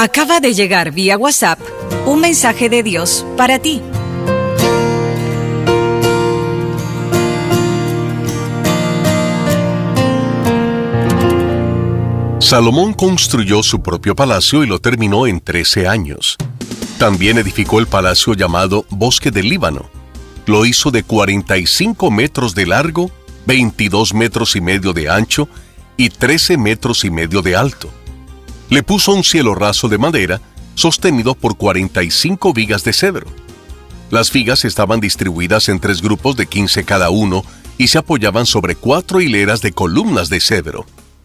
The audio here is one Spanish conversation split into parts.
Acaba de llegar vía WhatsApp un mensaje de Dios para ti. Salomón construyó su propio palacio y lo terminó en 13 años. También edificó el palacio llamado Bosque del Líbano. Lo hizo de 45 metros de largo, 22 metros y medio de ancho y 13 metros y medio de alto. Le puso un cielo raso de madera sostenido por 45 vigas de cedro. Las vigas estaban distribuidas en 3 grupos de 15 cada uno y se apoyaban sobre 4 hileras de columnas de cedro.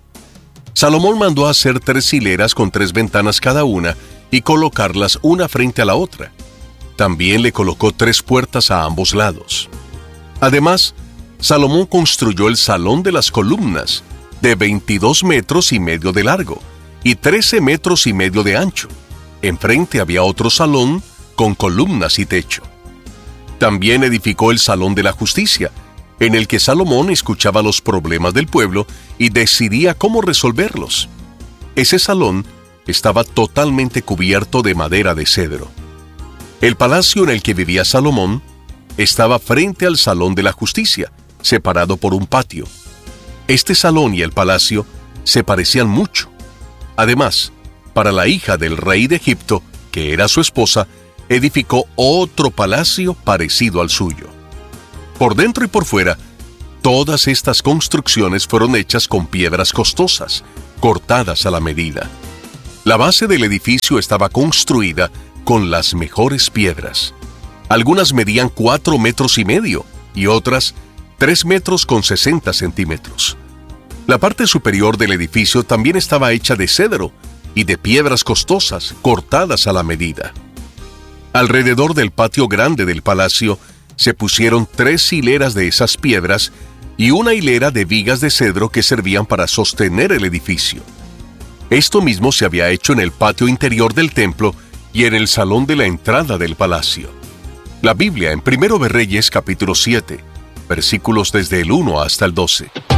Salomón mandó hacer 3 hileras con 3 ventanas cada una y colocarlas una frente a la otra. También le colocó 3 puertas a ambos lados. Además, Salomón construyó el Salón de las Columnas, de 22 metros y medio de largo y 13 metros y medio de ancho. Enfrente había otro salón con columnas y techo. También edificó el Salón de la Justicia, en el que Salomón escuchaba los problemas del pueblo y decidía cómo resolverlos. Ese salón estaba totalmente cubierto de madera de cedro. El palacio en el que vivía Salomón estaba frente al Salón de la Justicia, separado por un patio. Este salón y el palacio se parecían mucho. Además, para la hija del rey de Egipto, que era su esposa, edificó otro palacio parecido al suyo. Por dentro y por fuera, todas estas construcciones fueron hechas con piedras costosas, cortadas a la medida. La base del edificio estaba construida con las mejores piedras. Algunas medían 4 metros y medio y otras 3 metros con 60 centímetros. La parte superior del edificio también estaba hecha de cedro y de piedras costosas, cortadas a la medida. Alrededor del patio grande del palacio se pusieron 3 hileras de esas piedras y una hilera de vigas de cedro que servían para sostener el edificio. Esto mismo se había hecho en el patio interior del templo y en el salón de la entrada del palacio. La Biblia en 1 de Reyes capítulo 7, versículos desde el 1 hasta el 12.